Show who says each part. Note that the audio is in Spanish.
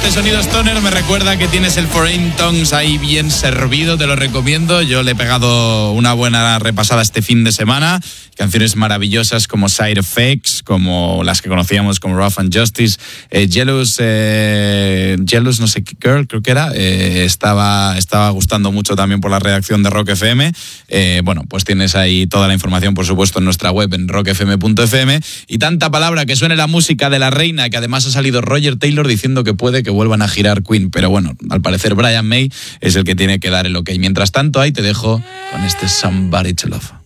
Speaker 1: Este sonido stoner me recuerda que tienes el Foreign Tongues ahí bien servido, te lo recomiendo. Yo le he pegado una buena repasada este fin de semana. Canciones maravillosas como Side Effects, como las que conocíamos como Rough and Justice, Jealous no sé qué girl, creo que era, estaba gustando mucho también por la redacción de Rock FM. Bueno, pues tienes ahí toda la información, por supuesto, en nuestra web en rockfm.fm. Y tanta palabra que suene la música de la reina, que además ha salido Roger Taylor diciendo que puede que vuelvan a girar Queen, pero bueno, al parecer Brian May es el que tiene que dar el ok. Mientras tanto, ahí te dejo con este Somebody to Love.